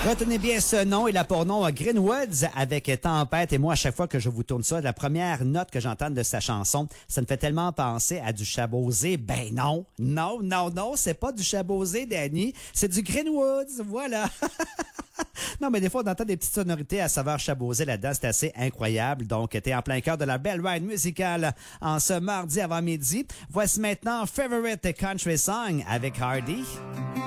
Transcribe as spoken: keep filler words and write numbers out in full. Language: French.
Retenez bien ce nom, il a pour nom Greenwoods avec Tempête. Et moi, à chaque fois que je vous tourne ça, la première note que j'entends de sa chanson, ça me fait tellement penser à du Chabosé. Ben non, non, non, non, c'est pas du Chabosé, Danny. C'est du Greenwoods, voilà. Non, mais des fois, on entend des petites sonorités à saveur Chabosé là-dedans. C'est assez incroyable. Donc, t'es en plein cœur de la belle ride musicale en ce mardi avant-midi. Voici maintenant Favorite Country Song avec Hardy.